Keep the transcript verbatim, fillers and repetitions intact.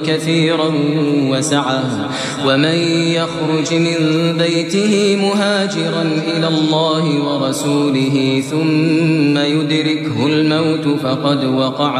كثيرا وسعة ومن يخرج من بيته مهاجرا إلى الله ورسوله ثم يدركه الموت فقد وقع